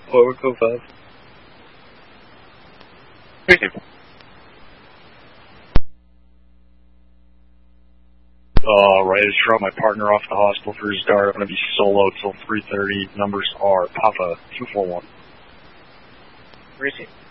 Forward code 5. Receive. Right, I just dropped my partner off at the hospital for his dart. I'm going to be solo till 3:30. Numbers are Papa 241. Receive.